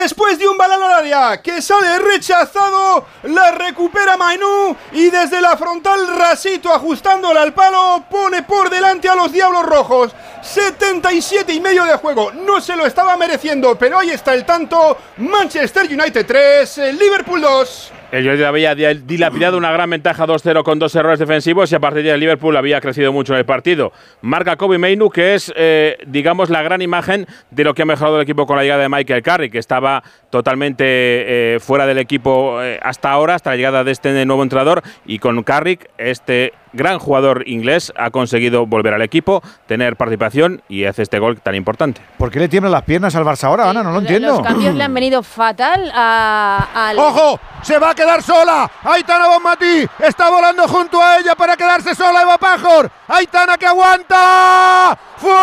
Después de un balón al área que sale rechazado, la recupera Mainú y desde la frontal Rasito, ajustándola al palo, pone por delante a los Diablos Rojos. 77,5 de juego, no se lo estaba mereciendo, pero ahí está el tanto. Manchester United 3, Liverpool 2. El United había dilapidado una gran ventaja 2-0 con 2 errores defensivos y a partir de ahí el Liverpool había crecido mucho en el partido. Marca Kobbie Mainoo, que es, digamos, la gran imagen de lo que ha mejorado el equipo con la llegada de Michael Carrick, que estaba totalmente fuera del equipo hasta ahora, hasta la llegada de este nuevo entrenador. Y con Carrick, este gran jugador inglés ha conseguido volver al equipo, tener participación y hace este gol tan importante. ¿Por qué le tiemblan las piernas al Barça ahora, Ana? No lo entiendo. Los cambios le han venido fatal al... ¡Ojo! ¡Se va a quedar sola! Aitana Bonmatí está volando junto a ella para quedarse sola Eva Pajor. Aitana que aguanta.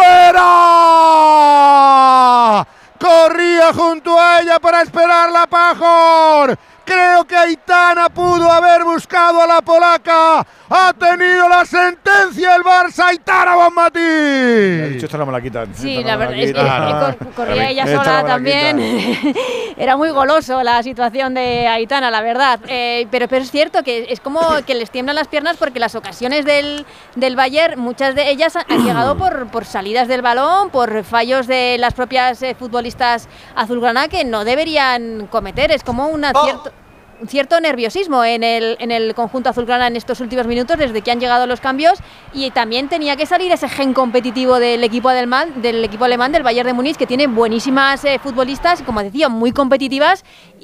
¡Fuera! Corría junto a ella para esperarla Pajor. Creo que Aitana pudo haber buscado a la polaca. Ha tenido la sentencia el Barça. Aitana Bonmatí. Me ha dicho, esta no me la quitan. Sí, la verdad es que corría ella sola también. Era muy goloso la situación de Aitana, la verdad. Pero es cierto que es como que les tiemblan las piernas porque las ocasiones del Bayern, muchas de ellas han llegado por salidas del balón, por fallos de las propias futbolistas azulgrana que no deberían cometer. Es como un cierto nerviosismo en el conjunto azulgrana en estos últimos minutos desde que han llegado los cambios, y también tenía que salir ese gen competitivo del equipo alemán, del Bayern de Múnich, que tiene buenísimas futbolistas, como decía, muy competitivas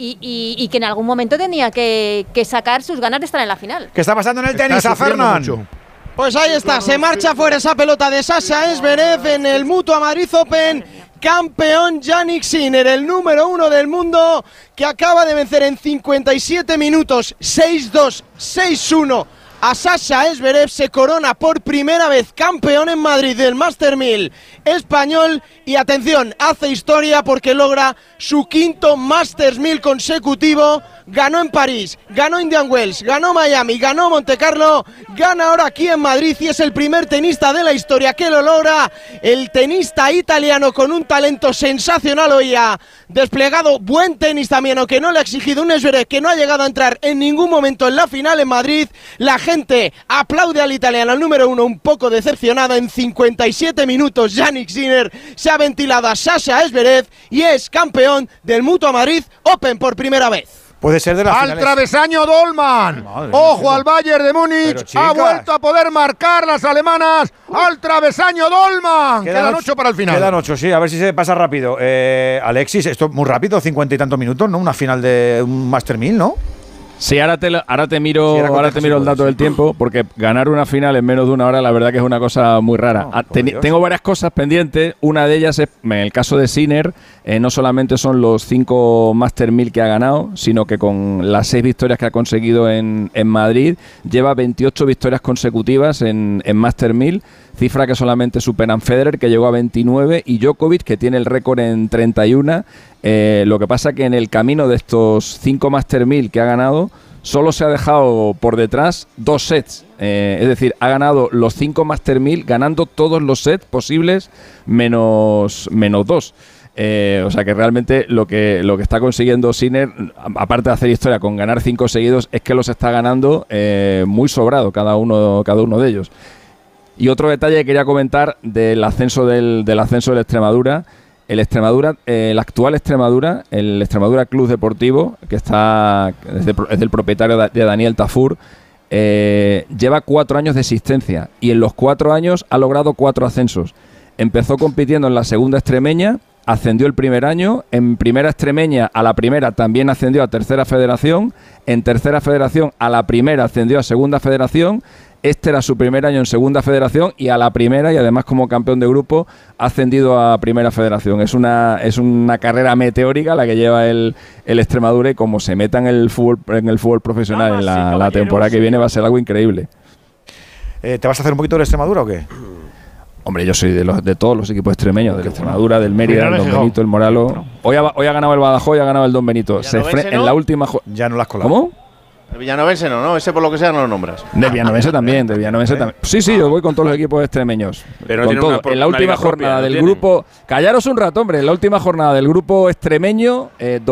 y que en algún momento tenía que sacar sus ganas de estar en la final. ¿Qué está pasando en el tenis, a Fernán? Pues ahí está, se marcha fuera esa pelota de Sasha Zverev en el Mutua Madrid Open. Campeón Jannik Sinner, el número 1 del mundo, que acaba de vencer en 57 minutos 6-2, 6-1 a Sasha Zverev. Se corona por primera vez campeón en Madrid del Master 1000 español y atención, hace historia porque logra su quinto Masters 1000 consecutivo. Ganó en París, ganó Indian Wells, ganó Miami, ganó Monte Carlo, gana ahora aquí en Madrid y es el primer tenista de la historia que lo logra. El tenista italiano con un talento sensacional hoy ha desplegado buen tenis también, aunque no le ha exigido un Zverev que no ha llegado a entrar en ningún momento en la final en Madrid. La gente aplaude al italiano, al número 1, un poco decepcionada. En 57 minutos Jannik Sinner se ha ventilado a Sasha Zverev y es campeón del Mutua Madrid Open por primera vez. Puede ser de las finales. Al travesaño Dolman. Ojo al Bayern de Múnich. Ha vuelto a poder marcar las alemanas. Al travesaño Dolman. Quedan 8 para el final. Quedan 8, sí. A ver si se pasa rápido. Alexis, esto muy rápido, 50 y tantos minutos, ¿no? Una final de un Master 1000, ¿no? Sí, ahora te miro el dato del tiempo, porque ganar una final en menos de una hora, la verdad que es una cosa muy rara. Tengo varias cosas pendientes. Una de ellas es, en el caso de Sinner, no solamente son los 5 Master 1000 que ha ganado, sino que con las 6 victorias que ha conseguido en Madrid, lleva 28 victorias consecutivas en Master 1000, cifra que solamente superan Federer, que llegó a 29, y Djokovic, que tiene el récord en 31. Lo que pasa que en el camino de estos 5 Master 1000 que ha ganado, solo se ha dejado por detrás 2 sets. Es decir, ha ganado los 5 Master 1000 ganando todos los sets posibles menos 2. O sea que realmente lo que está consiguiendo Sinner, aparte de hacer historia con ganar 5 seguidos, es que los está ganando muy sobrado cada uno de ellos. Y otro detalle que quería comentar del ascenso del Extremadura. El actual Extremadura, el Extremadura Club Deportivo, que es del propietario de Daniel Tafur, lleva 4 años de existencia y en los 4 años ha logrado 4 ascensos. Empezó compitiendo en la segunda extremeña, ascendió el primer año, en primera extremeña a la primera también ascendió a tercera federación, en tercera federación a la primera ascendió a segunda federación. Este era su primer año en segunda federación y a la primera, y además como campeón de grupo, ha ascendido a primera federación. Es una carrera meteórica la que lleva el Extremadura, y como se meta en el fútbol profesional en la temporada que viene, va a ser algo increíble. ¿Te vas a hacer un poquito de Extremadura o qué? Hombre, yo soy de todos los equipos extremeños, del Extremadura, del Mérida, del Don Benito, el Moralo. Hoy ha ganado el Badajoz y ha ganado el Don Benito. En la última ya no las colado. ¿Cómo? El villanovense no, ese por lo que sea no lo nombras. Del villanovense también, Sí, yo voy con todos los equipos extremeños. Pero con todo. En la última jornada del grupo… Callaros un rato, hombre. En la última jornada del grupo extremeño…